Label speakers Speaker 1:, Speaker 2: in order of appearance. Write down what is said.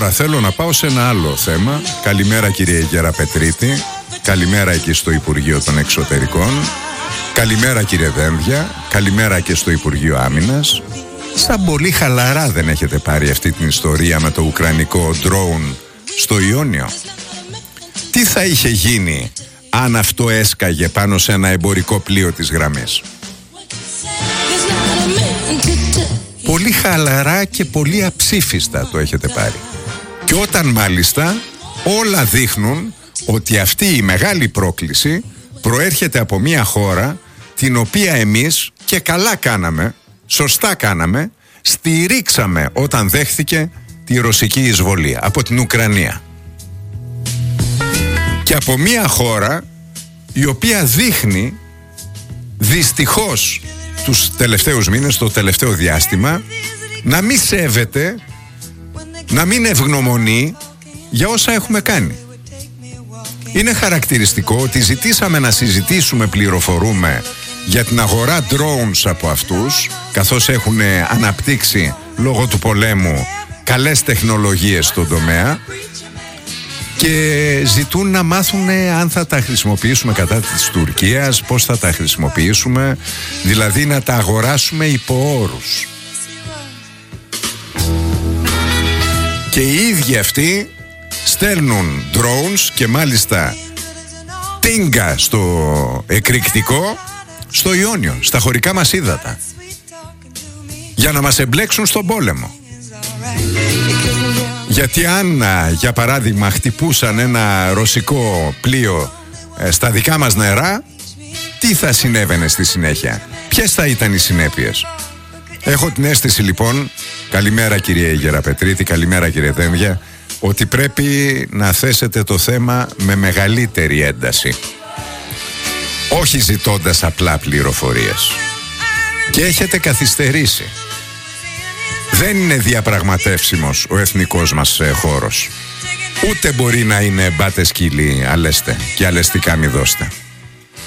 Speaker 1: Τώρα θέλω να πάω σε ένα άλλο θέμα. Καλημέρα κύριε Γεραπετρίτη. Καλημέρα εκεί στο Υπουργείο των Εξωτερικών. Καλημέρα κύριε Δένδια. Καλημέρα και στο Υπουργείο Άμυνας. Σαν πολύ χαλαρά δεν έχετε πάρει αυτή την ιστορία με το ουκρανικό drone στο Ιόνιο? Τι θα είχε γίνει αν αυτό έσκαγε πάνω σε ένα εμπορικό πλοίο της γραμμής? Πολύ χαλαρά και πολύ αψήφιστα το έχετε πάρει. Και όταν μάλιστα όλα δείχνουν ότι αυτή η μεγάλη πρόκληση προέρχεται από μια χώρα την οποία εμείς, και καλά κάναμε, σωστά κάναμε, στηρίξαμε όταν δέχθηκε τη ρωσική εισβολή από την Ουκρανία. Και από μια χώρα η οποία δείχνει δυστυχώς τους τελευταίους μήνες, το τελευταίο διάστημα, να μην σέβεται, να μην ευγνωμονεί για όσα έχουμε κάνει. Είναι χαρακτηριστικό ότι ζητήσαμε να συζητήσουμε, πληροφορούμε, για την αγορά drones από αυτούς, καθώς έχουν αναπτύξει λόγω του πολέμου καλές τεχνολογίες στον τομέα, και ζητούν να μάθουν αν θα τα χρησιμοποιήσουμε κατά της Τουρκίας, πώς θα τα χρησιμοποιήσουμε, δηλαδή να τα αγοράσουμε υπό όρους. Και οι ίδιοι αυτοί στέλνουν drones, και μάλιστα τίγκα στο εκρηκτικό, στο Ιόνιο, στα χωρικά μας ύδατα, για να μας εμπλέξουν στον πόλεμο. Γιατί αν, για παράδειγμα, χτυπούσαν ένα ρωσικό πλοίο στα δικά μας νερά, τι θα συνέβαινε στη συνέχεια? Ποιες θα ήταν οι συνέπειες? Έχω την αίσθηση λοιπόν, καλημέρα κύριε Γεραπετρίτη, καλημέρα κύριε Δένδια, ότι πρέπει να θέσετε το θέμα με μεγαλύτερη ένταση, όχι ζητώντας απλά πληροφορίες. Και έχετε καθυστερήσει. Δεν είναι διαπραγματεύσιμος ο εθνικός μας χώρος. Ούτε μπορεί να είναι μπάτε σκυλί, αλέστε, και αλεστικά μη δώστε.